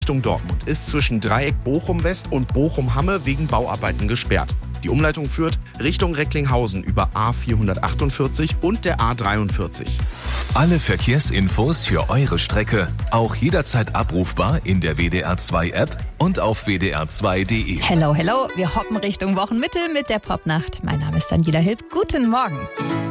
Richtung Dortmund ist zwischen Dreieck Bochum-West und Bochum-Hamme wegen Bauarbeiten gesperrt. Die Umleitung führt Richtung Recklinghausen über A448 und der A43. Alle Verkehrsinfos für eure Strecke auch jederzeit abrufbar in der WDR2-App und auf wdr2.de. Hello, hello, wir hoppen Richtung Wochenmitte mit der Popnacht. Mein Name ist Daniela Hilb. Guten Morgen.